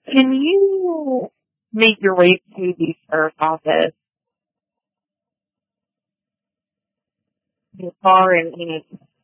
Can you make your way to the sheriff's office in your car and